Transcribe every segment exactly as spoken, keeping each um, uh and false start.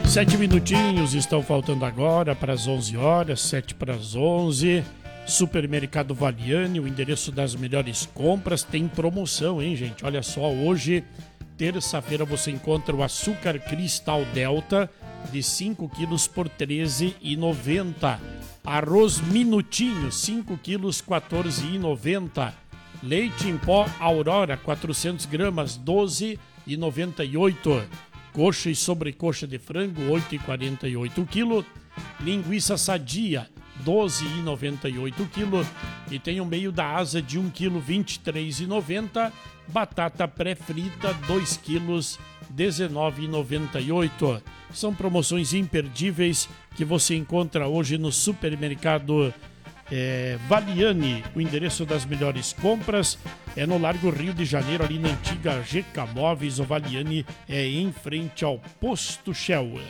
Sete minutinhos estão faltando agora para as onze horas, sete para as onze. Supermercado Valiani, o endereço das melhores compras, tem promoção, hein, gente? Olha só, hoje, terça-feira, você encontra o açúcar Cristal Delta de cinco quilos por treze reais e noventa centavos. Arroz Minutinho, cinco quilos, quatorze reais e noventa centavos. Leite em pó Aurora, quatrocentas gramas, doze reais e noventa e oito centavos. Coxa e sobrecoxa de frango, oito reais e quarenta e oito centavos quilo. Linguiça sadia, doze reais e noventa e oito centavos quilo. E tem o meio da asa de um quilo, vinte e três reais e noventa centavos. Batata pré-frita, dois quilos, dezenove reais e noventa e oito centavos. São promoções imperdíveis que você encontra hoje no supermercado é, Valiani. O endereço das melhores compras é no Largo Rio de Janeiro, ali na antiga G K Móveis. O Valiani é em frente ao Posto Shell.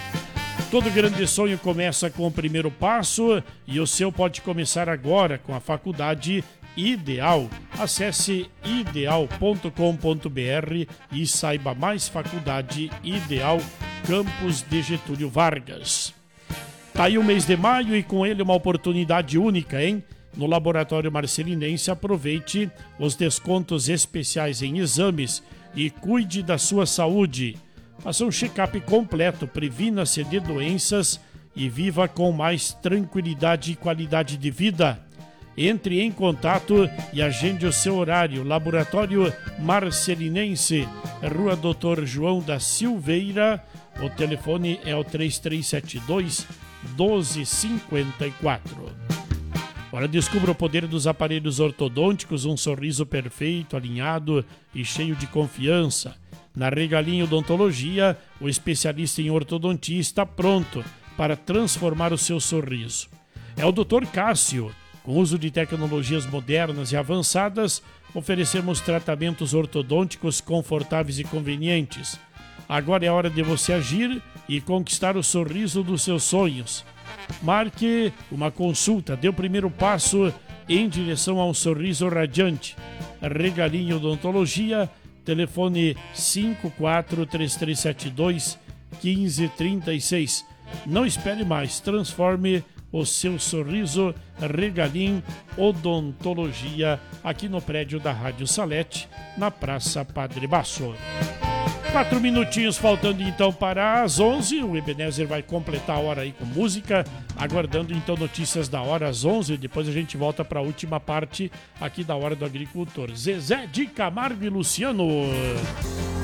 Todo grande sonho começa com o primeiro passo e o seu pode começar agora com a Faculdade Ideal. Acesse ideal ponto com ponto br e saiba mais. Faculdade Ideal, Campus de Getúlio Vargas. Tá aí o mês de maio e com ele uma oportunidade única, hein? No Laboratório Marcelinense, aproveite os descontos especiais em exames e cuide da sua saúde. Faça um check-up completo, previna-se de doenças e viva com mais tranquilidade e qualidade de vida. Entre em contato e agende o seu horário. Laboratório Marcelinense, Rua doutor João da Silveira. O telefone é o três três sete dois, doze cinquenta e quatro. Agora descubra o poder dos aparelhos ortodônticos, um sorriso perfeito, alinhado e cheio de confiança. Na Regalinho Odontologia, o especialista em ortodontia está pronto para transformar o seu sorriso. É o doutor Cássio. Com uso de tecnologias modernas e avançadas, oferecemos tratamentos ortodônticos confortáveis e convenientes. Agora é hora de você agir e conquistar o sorriso dos seus sonhos. Marque uma consulta, dê o primeiro passo em direção a um sorriso radiante. Regalinho Odontologia, telefone cinco quatro três três sete dois, um cinco três seis. Não espere mais, transforme o seu sorriso. Regalim Odontologia, aqui no prédio da Rádio Salete, na Praça Padre Basso. Quatro minutinhos faltando então para as onze. O Ebenezer vai completar a hora aí com música, aguardando então notícias da hora às onze. Depois a gente volta para a última parte aqui da Hora do Agricultor. Zezé de Camargo e Luciano.